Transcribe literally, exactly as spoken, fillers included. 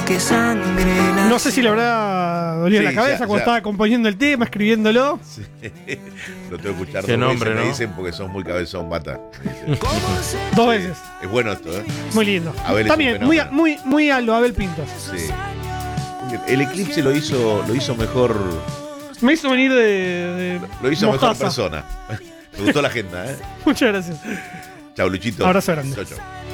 que sangre. No sé si le habrá dolido Sí, la cabeza ya, cuando ya. estaba componiendo el tema, escribiéndolo. Sí. Lo tengo que escuchar Qué dos nombre, veces, me ¿no? dicen, porque sos muy cabezón, bata. Dos veces. Es bueno esto, ¿eh? Muy lindo. Abel es También, un muy, fenómeno. muy, muy a lo Abel Pintos. Sí. El Eclipse lo hizo, lo hizo mejor, Me hizo venir de. de lo hizo mejor Mostaza. persona. Me gustó la agenda, ¿eh? Muchas gracias. Chau, Luchito. Abrazo grande. Chau, chau.